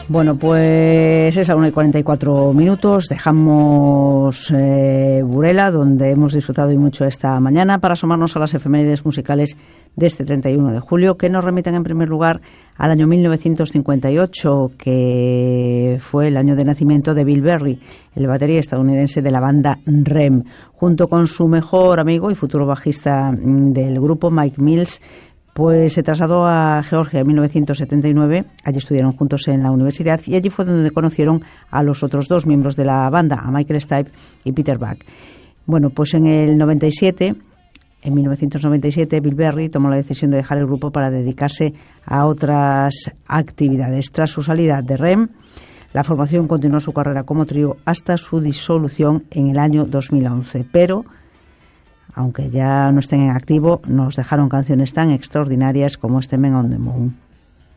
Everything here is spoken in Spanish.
Bueno, pues es a 1:44. Dejamos Burela, donde hemos disfrutado y mucho esta mañana, para asomarnos a las efemérides musicales de este 31 de julio, que nos remiten en primer lugar al año 1958, que fue el año de nacimiento de Bill Berry, el batería estadounidense de la banda REM, junto con su mejor amigo y futuro bajista del grupo, Mike Mills. Pues se trasladó a Georgia en 1979, allí estudiaron juntos en la universidad y allí fue donde conocieron a los otros dos miembros de la banda, a Michael Stipe y Peter Buck. Bueno, pues en 1997, Bill Berry tomó la decisión de dejar el grupo para dedicarse a otras actividades. Tras su salida de REM, la formación continuó su carrera como trío hasta su disolución en el año 2011, pero aunque ya no estén en activo, nos dejaron canciones tan extraordinarias como este Men on the Moon.